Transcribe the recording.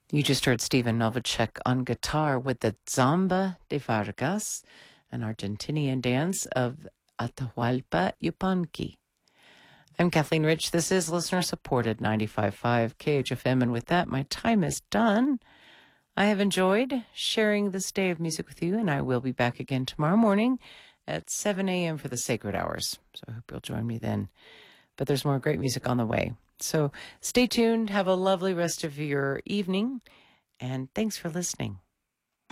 You just heard Stephen Novacek on guitar with the Zamba de Vargas, an Argentinian dance of Atahualpa Yupanqui. I'm Kathleen Rich. This is listener-supported 95.5 KHFM, and with that, my time is done. I have enjoyed sharing this day of music with you, and I will be back again tomorrow morning at 7 a.m. for the Sacred Hours. So I hope you'll join me then. But there's more great music on the way. So stay tuned. Have a lovely rest of your evening. And thanks for listening.